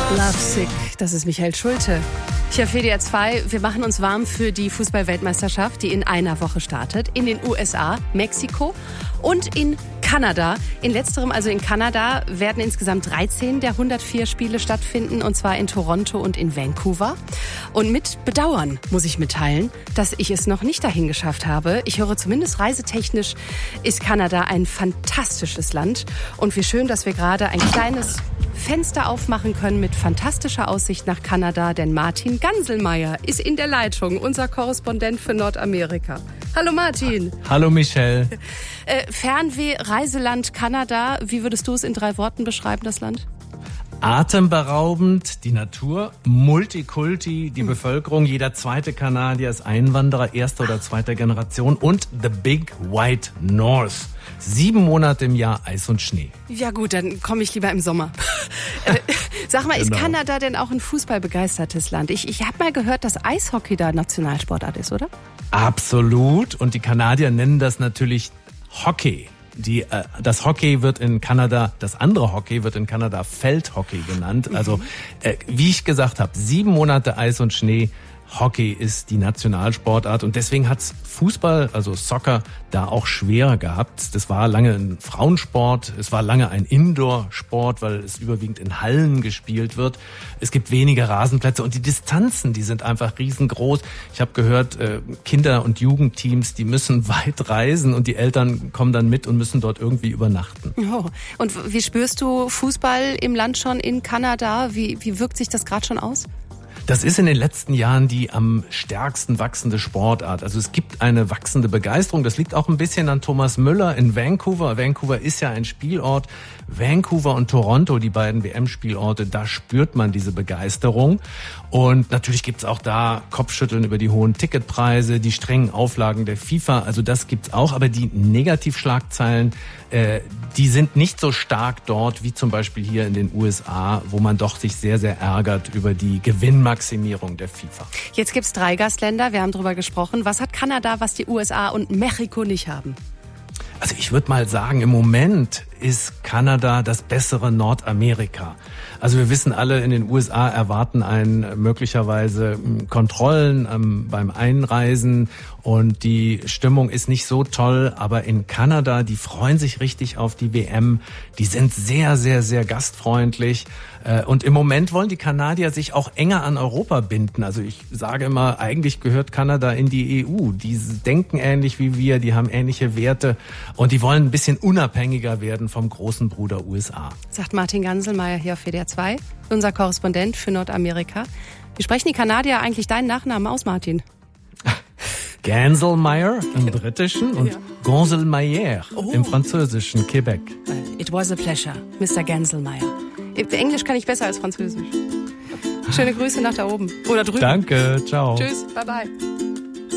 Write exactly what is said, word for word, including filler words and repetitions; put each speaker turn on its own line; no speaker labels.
Lovesick, das ist Michael Schulte. Hier auf W D R zwei, wir machen uns warm für die Fußball-Weltmeisterschaft, die in einer Woche startet. In den U S A, Mexiko und in Kanada. In letzterem, also in Kanada, werden insgesamt dreizehn der hundertvier Spiele stattfinden, und zwar in Toronto und in Vancouver. Und mit Bedauern muss ich mitteilen, dass ich es noch nicht dahin geschafft habe. Ich höre, zumindest reisetechnisch ist Kanada ein fantastisches Land. Und wie schön, dass wir gerade ein kleines Fenster aufmachen können mit fantastischer Aussicht nach Kanada, denn Martin Ganselmeier ist in der Leitung, unser Korrespondent für Nordamerika. Hallo Martin.
Hallo Michelle.
Äh, Fernweh, Reiseland Kanada, wie würdest du es in drei Worten beschreiben, das Land?
Atemberaubend, die Natur, Multikulti, die mhm. Bevölkerung, jeder zweite Kanadier ist Einwanderer erster oder zweiter Generation und the Big White North. Sieben Monate im Jahr Eis und Schnee.
Ja gut, dann komme ich lieber im Sommer. äh, sag mal,
genau.
Ist Kanada denn auch ein fußballbegeistertes Land? Ich, ich habe mal gehört, dass Eishockey da Nationalsportart ist, oder?
Absolut. Und die Kanadier nennen das natürlich Hockey. Die, äh, das Hockey wird in Kanada, das andere Hockey wird in Kanada Feldhockey genannt. Also äh, wie ich gesagt habe, sieben Monate Eis und Schnee. Hockey ist die Nationalsportart und deswegen hat's Fußball, also Soccer, da auch schwerer gehabt. Das war lange ein Frauensport, es war lange ein Indoor-Sport, weil es überwiegend in Hallen gespielt wird. Es gibt weniger Rasenplätze und die Distanzen, die sind einfach riesengroß. Ich habe gehört, Kinder- und Jugendteams, die müssen weit reisen und die Eltern kommen dann mit und müssen dort irgendwie übernachten.
Oh. Und wie spürst du Fußball im Land schon in Kanada? Wie, wie wirkt sich das gerade schon aus?
Das ist in den letzten Jahren die am stärksten wachsende Sportart. Also es gibt eine wachsende Begeisterung. Das liegt auch ein bisschen an Thomas Müller in Vancouver. Vancouver ist ja ein Spielort. Vancouver und Toronto, die beiden W M-Spielorte, da spürt man diese Begeisterung. Und natürlich gibt's auch da Kopfschütteln über die hohen Ticketpreise, die strengen Auflagen der FIFA. Also das gibt's auch. Aber die Negativschlagzeilen, äh, die sind nicht so stark dort wie zum Beispiel hier in den U S A, wo man doch sich sehr, sehr ärgert über die Gewinnmaximierung der FIFA.
Jetzt gibt's drei Gastländer, wir haben drüber gesprochen. Was hat Kanada, was die U S A und Mexiko nicht haben?
Also ich würde mal sagen, im Moment ist Kanada das bessere Nordamerika. Also wir wissen alle, in den U S A erwarten einen möglicherweise Kontrollen ähm, beim Einreisen und die Stimmung ist nicht so toll, aber in Kanada, die freuen sich richtig auf die W M, die sind sehr, sehr, sehr gastfreundlich äh, und im Moment wollen die Kanadier sich auch enger an Europa binden. Also ich sage immer, eigentlich gehört Kanada in die E U, die denken ähnlich wie wir, die haben ähnliche Werte und die wollen ein bisschen unabhängiger werden vom großen Bruder U S A.
Sagt Martin Ganselmeier hier auf W D R zwei, unser Korrespondent für Nordamerika. Wie sprechen die Kanadier eigentlich deinen Nachnamen aus, Martin?
Ganselmeier im Britischen und
ja.
Ganselmeier oh. im Französischen, Quebec.
It was a pleasure, Mister Ganselmeier. Englisch kann ich besser als Französisch. Schöne Grüße nach da oben oder drüben.
Danke, ciao.
Tschüss, bye bye.